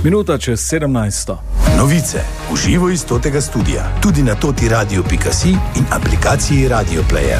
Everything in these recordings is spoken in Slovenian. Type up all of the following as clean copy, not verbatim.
Minuta čez 17. Novice v živo iz totega studia, tudi na totiradio.si in aplikaciji Radio Player.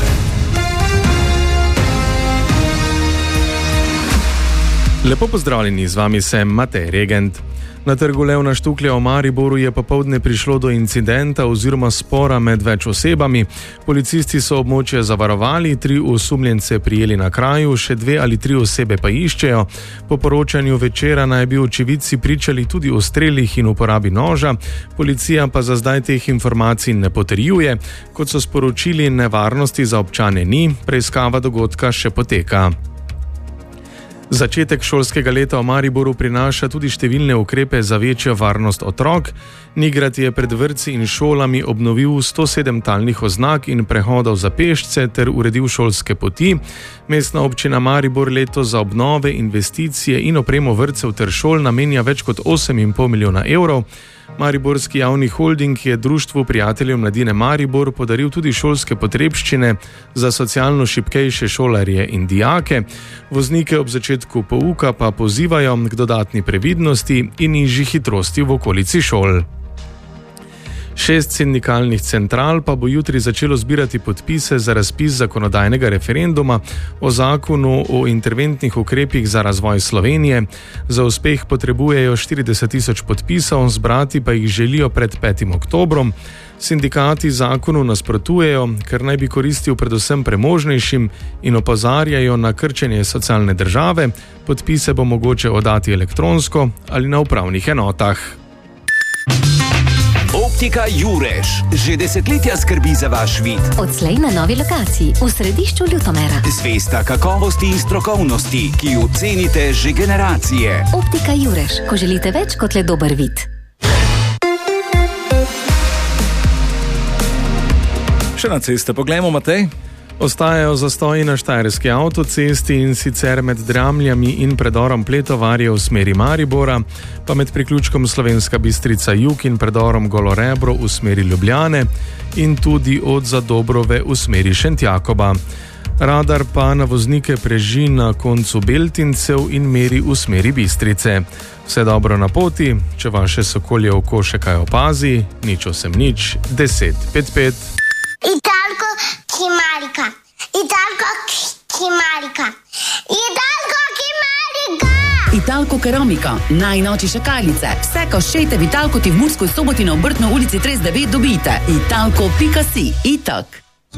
Lepo pozdravljeni, z vami sem Matej Regent. Na trgu Levna Štuklja v Mariboru je popoldne prišlo do incidenta oziroma spora med več osebami. Policisti so območje zavarovali, 3 osumljence prijeli na kraju, še 2 ali 3 osebe pa iščejo. Po poročanju Večera naj bi očividci pričali tudi o strelih in uporabi noža, policija pa za zdaj teh informacij ne potrjuje. Kot so sporočili, nevarnosti za občane ni, preiskava dogodka še poteka. Začetek šolskega leta v Mariboru prinaša tudi številne ukrepe za večjo varnost otrok. Nigrad je pred vrtci in šolami obnovil 107 talnih oznak in prehodov za pešce ter uredil šolske poti. Mestna občina Maribor letos za obnove, investicije in opremo vrtcev ter šol namenja več kot 8,5 milijona evrov. Mariborski javni holding je Društvu prijateljev mladine Maribor podaril tudi šolske potrebščine za socialno šibkejše šolarje in dijake. Voznike ob začetku pouka pa pozivajo k dodatni previdnosti in nižji hitrosti v okolici šol. 6 sindikalnih central pa bo jutri začelo zbirati podpise za razpis zakonodajnega referenduma o zakonu o interventnih ukrepih za razvoj Slovenije. Za uspeh potrebujejo 40.000 podpisov, zbrati pa jih želijo pred 5. oktobrom. Sindikati zakonu nasprotujejo, ker naj bi koristil predvsem premožnejšim in opozarjajo na krčenje socialne države. Podpise bo mogoče oddati elektronsko ali na upravnih enotah. Optika Jurež že desetletja skrbi za vaš vid. Odslej na novi lokaciji v središču Ljutomera. Zvesta kakovosti in strokovnosti, ki jo cenite že generacije. Optika Jurež, ko želite več kot le dober vid. Še na ceste poglejmo, Matej. Ostajajo zastoji na štajerski avtocesti in sicer med Dramljami in predorom Pletovarje v smeri Maribora, pa med priključkom Slovenska Bistrica jug in predorom Golorebro v smeri Ljubljane in tudi od Zadobrove v smeri Šentjakoba. Radar pa na voznike preži na koncu Beltincev in meri v smeri Bistrice. Vse dobro na poti, če vaše sokolje oko še kaj opazi, nič 10 55. Italko Kimarika. Italko Kimarika. Italko Kimarika. Italko Keramika, najnoči šakalice. Vse koščete v Italko ti v Murskoj Soboti na Obrtno ulici 39 dobite. Italko.si. Itak.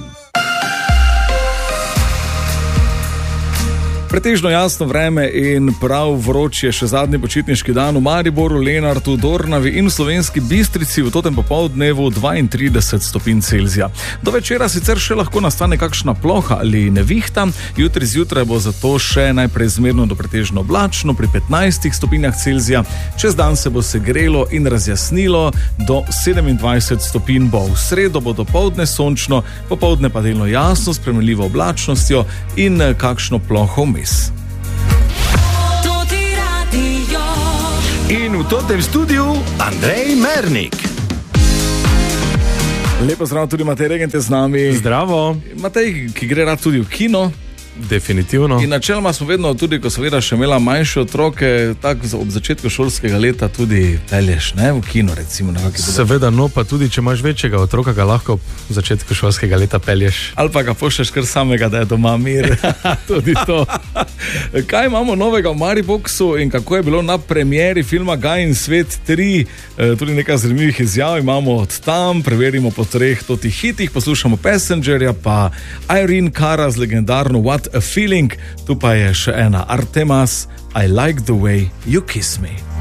Pretežno jasno vreme in prav vroč je še zadnji počitniški dan v Mariboru, Lenartu, Dornavi in v Slovenski Bistrici, v totem popoldnevu 32 stopinj Celzija. Do večera sicer še lahko nastane kakšna ploha ali nevihta, jutri zjutraj bo zato še najprej zmerno do pretežno oblačno pri 15 stopinjah Celzija, čez dan se bo segrelo in razjasnilo do 27 stopinj bo. V sredo bo dopoldne sončno, popoldne pa delno jasno s premljivo oblačnostjo in kakšno ploho vmes. In v totem studiu Andrej Mernik. Lepo zdrav tudi Matej Regent z nami. Zdravo. Matej, ki gre rad tudi v kino. Definitivno. In načeloma smo vedno tudi, ko seveda še imela manjše otroke, tako ob začetku šolskega leta tudi pelješ, ne, v kino recimo. Seveda, no pa tudi, če imaš večjega otroka, ga lahko ob začetku šolskega leta pelješ. Ali pa ga pošleš kar samega, da je doma mir. Tudi to. Kaj imamo novega v Mariboxu in kako je bilo na premieri filma Gaj in svet 3? Tudi nekaj zanimivih izjav imamo od tam, preverimo po 3 totih hitih, poslušamo Passengerja, pa Irene Cara z legendarno What a Feeling, tu pa je še ena Artemas, I Like the Way You Kiss Me.